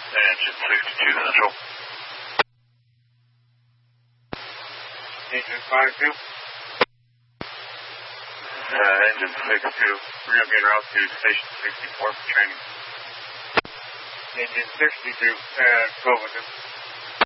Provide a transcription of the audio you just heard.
Engine 62 Central. Engine 52. Engine 62. We're going to be en route to Station 64 for training. Engine 62, go with it.